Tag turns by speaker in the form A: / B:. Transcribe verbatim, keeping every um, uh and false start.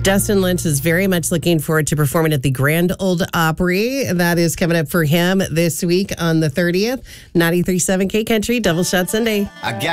A: Dustin Lynch is very much looking forward to performing at the Grand Ole Opry. That is coming up for him this week on the thirtieth. ninety-three point seven K Country, Double Shot Sunday.
B: I got